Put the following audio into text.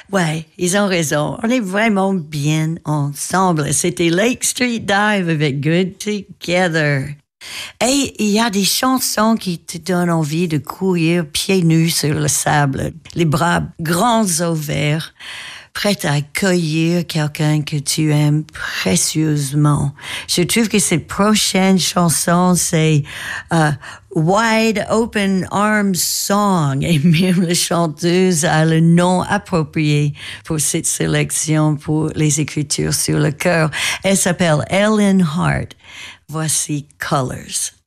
Ouais, ils ont raison. On est vraiment bien ensemble. C'était Lake Street Dive avec Good Together. Et il y a des chansons qui te donnent envie de courir pieds nus sur le sable, les bras grands ouverts, prête à accueillir quelqu'un que tu aimes précieusement. Je trouve que cette prochaine chanson, c'est Wide Open Arms Song. Et même la chanteuse a le nom approprié pour cette sélection pour les écritures sur le cœur. Elle s'appelle Ellen Hart. Voici Colors.